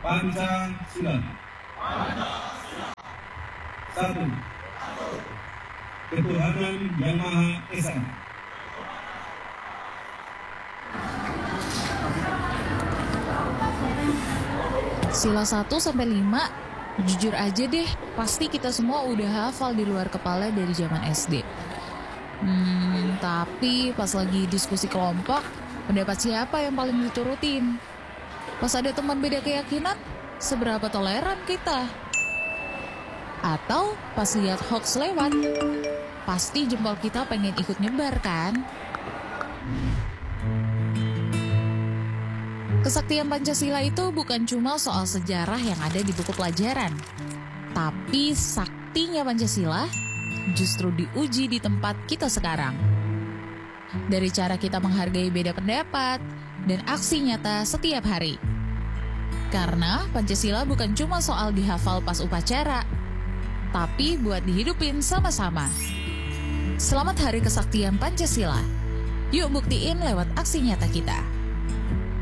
Pancasila. Satu. Ketuhanan Yang Maha Esa. Sila 1 sampai 5, jujur aja deh, pasti kita semua udah hafal di luar kepala dari zaman SD. Tapi pas lagi diskusi kelompok, pendapat siapa yang paling diturutin? Pas ada teman beda keyakinan, seberapa toleran kita? Atau pas lihat hoax lewat, pasti jempol kita pengen ikut nyebar kan? Kesaktian Pancasila itu bukan cuma soal sejarah yang ada di buku pelajaran. Tapi saktinya Pancasila justru diuji di tempat kita sekarang. Dari cara kita menghargai beda pendapat dan aksi nyata setiap hari. Karena Pancasila bukan cuma soal dihafal pas upacara, tapi buat dihidupin sama-sama. Selamat Hari Kesaktian Pancasila. Yuk buktiin lewat aksi nyata kita.